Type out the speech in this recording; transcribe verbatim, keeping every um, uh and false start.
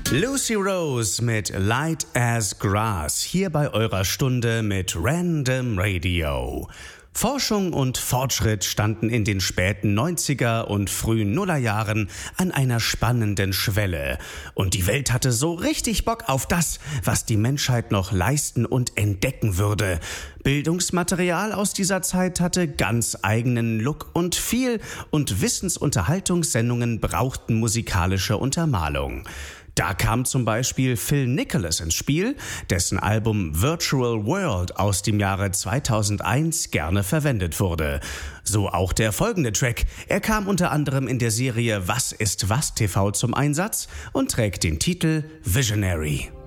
Lucy Rose mit Light as Grass, hier bei eurer Stunde mit Random Radio. Forschung und Fortschritt standen in den späten neunziger und frühen Nullerjahren an einer spannenden Schwelle. Und die Welt hatte so richtig Bock auf das, was die Menschheit noch leisten und entdecken würde. Bildungsmaterial aus dieser Zeit hatte ganz eigenen Look und viel, und Wissensunterhaltungssendungen brauchten musikalische Untermalung. Da kam zum Beispiel Phil Nicholas ins Spiel, dessen Album Virtual World aus dem Jahre zweitausendeins gerne verwendet wurde. So auch der folgende Track. Er kam unter anderem in der Serie Was ist was T V zum Einsatz und trägt den Titel Visionary.